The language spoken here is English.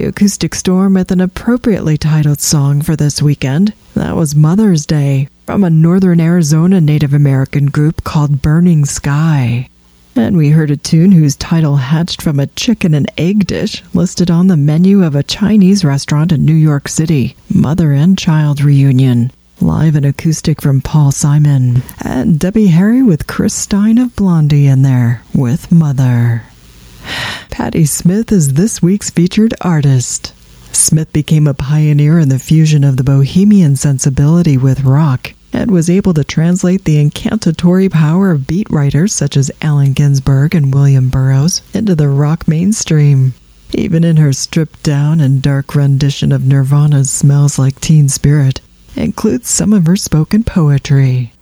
Acoustic Storm with an appropriately titled song for this weekend. That was Mother's Day, from a Northern Arizona Native American group called Burning Sky. And we heard a tune whose title hatched from a chicken and egg dish listed on the menu of a Chinese restaurant in New York City, Mother and Child Reunion. Live and acoustic from Paul Simon. And Debbie Harry with Chris Stein of Blondie in there, with Mother. Patti Smith is this week's featured artist. Smith became a pioneer in the fusion of the bohemian sensibility with rock, and was able to translate the incantatory power of beat writers such as Allen Ginsberg and William Burroughs into the rock mainstream. Even in her stripped-down and dark rendition of Nirvana's Smells Like Teen Spirit, includes some of her spoken poetry.